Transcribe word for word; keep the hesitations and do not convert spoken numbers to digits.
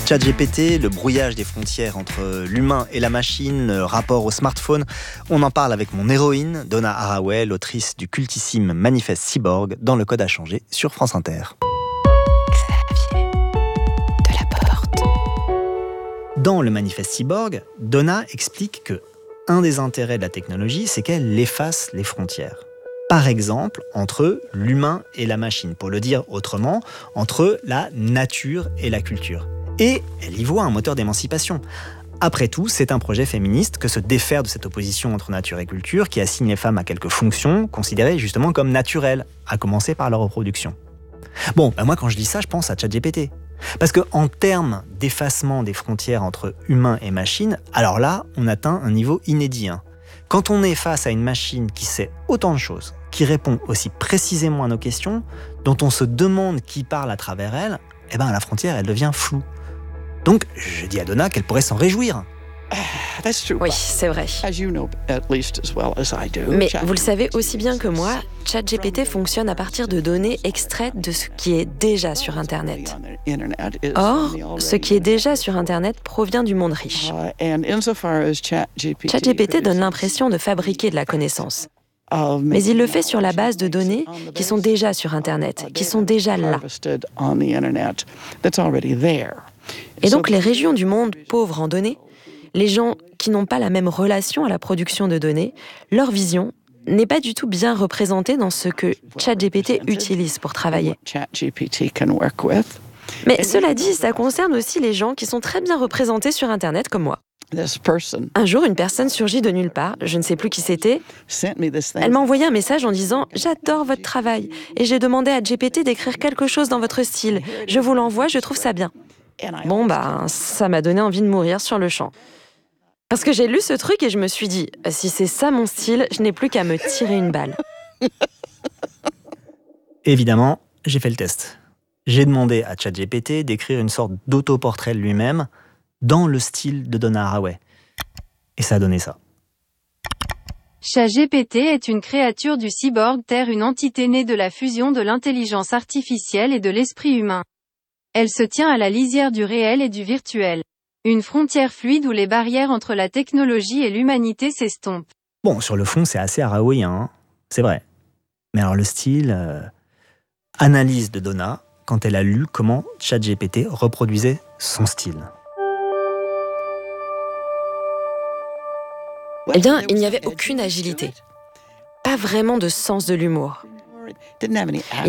ChatGPT, le brouillage des frontières entre l'humain et la machine, le rapport au smartphone. On en parle avec mon héroïne, Donna Haraway, l'autrice du cultissime Manifeste Cyborg, dans Le Code à changer sur France Inter. Xavier Delaporte. Dans le Manifeste Cyborg, Donna explique que un des intérêts de la technologie, c'est qu'elle efface les frontières. Par exemple, entre l'humain et la machine. Pour le dire autrement, entre la nature et la culture. Et elle y voit un moteur d'émancipation. Après tout, c'est un projet féministe que se défaire de cette opposition entre nature et culture qui assigne les femmes à quelques fonctions considérées justement comme naturelles, à commencer par leur reproduction. Bon, ben moi quand je dis ça, je pense à ChatGPT. Parce qu'en termes d'effacement des frontières entre humain et machine, alors là, on atteint un niveau inédit. Hein. Quand on est face à une machine qui sait autant de choses, qui répond aussi précisément à nos questions, dont on se demande qui parle à travers elle, eh ben la frontière, elle devient floue. Donc, je dis à Donna qu'elle pourrait s'en réjouir. Oui, c'est vrai. Mais vous le savez aussi bien que moi, ChatGPT fonctionne à partir de données extraites de ce qui est déjà sur Internet. Or, ce qui est déjà sur Internet provient du monde riche. ChatGPT donne l'impression de fabriquer de la connaissance. Mais il le fait sur la base de données qui sont déjà sur Internet, qui sont déjà là. Et donc les régions du monde pauvres en données, les gens qui n'ont pas la même relation à la production de données, leur vision n'est pas du tout bien représentée dans ce que ChatGPT utilise pour travailler. Mais cela dit, ça concerne aussi les gens qui sont très bien représentés sur Internet comme moi. Un jour, une personne surgit de nulle part, je ne sais plus qui c'était. Elle m'a envoyé un message en disant « J'adore votre travail et j'ai demandé à G P T d'écrire quelque chose dans votre style. Je vous l'envoie, je trouve ça bien. » Bon, bah, ça m'a donné envie de mourir sur le champ. Parce que j'ai lu ce truc et je me suis dit « Si c'est ça mon style, je n'ai plus qu'à me tirer une balle. » Évidemment, j'ai fait le test. J'ai demandé à ChatGPT d'écrire une sorte d'autoportrait de lui-même dans le style de Donna Haraway. Et ça a donné ça. ChatGPT est une créature du cyborg Terre, une entité née de la fusion de l'intelligence artificielle et de l'esprit humain. Elle se tient à la lisière du réel et du virtuel. Une frontière fluide où les barrières entre la technologie et l'humanité s'estompent. Bon, sur le fond, c'est assez harawayien, hein, c'est vrai. Mais alors le style... Euh... Analyse de Donna quand elle a lu comment ChatGPT reproduisait son style. Eh bien, il n'y avait aucune agilité. Pas vraiment de sens de l'humour.